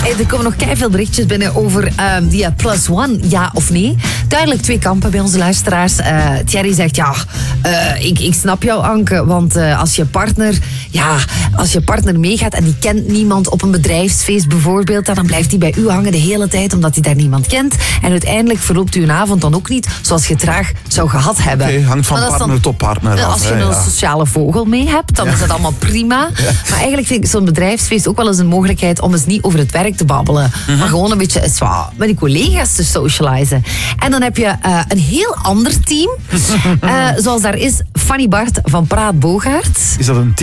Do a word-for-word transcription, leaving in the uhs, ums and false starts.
er komen nog keiveel berichtjes binnen over um, die plus one, ja of nee. Duidelijk twee kampen bij onze luisteraars. Uh, Thierry zegt, ja, uh, ik, ik snap jou, Anke, want uh, als je partner, ja, als je partner meegaat en die kent niemand op een bedrijfsfeest bijvoorbeeld, dan blijft hij bij u hangen de hele tijd, omdat hij daar niemand kent. En uiteindelijk verloopt uw avond dan ook niet zoals je traag zou gehad hebben. Oké, okay, hangt van partner dan, tot partner af. Als je hè, een ja. sociale vogel mee hebt, dan ja. is dat allemaal prima. Ja. Maar eigenlijk vind ik zo'n bedrijfsfeest ook wel eens een mogelijkheid om eens niet over het werk te babbelen, mm-hmm. maar gewoon een beetje eens wat met die collega's te socializen. En dan heb je uh, een heel ander team, uh, zoals daar is Fanny Bart van Praat Bogaert. Is dat een team?